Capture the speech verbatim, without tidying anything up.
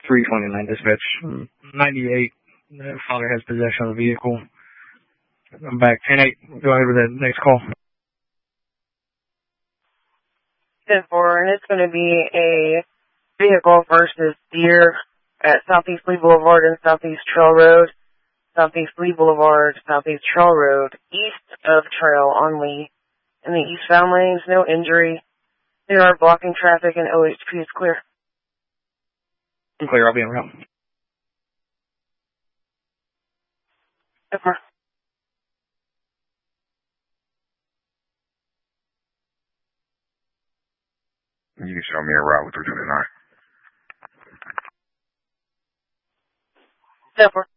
three twenty-nine dispatch. ninety-eight. The father has possession of the vehicle. I'm back. ten eight. Go ahead with the next call. ten four, and it's going to be a vehicle versus deer at Southeast Lee Boulevard and Southeast Trail Road. Southeast Lee Boulevard, Southeast Trail Road, east of Trail on Lee. In the eastbound lanes, no injury. They are blocking traffic and O H P is clear. I'm clear. I'll be en route. Over. You can show me a route with three twenty-nine. Over.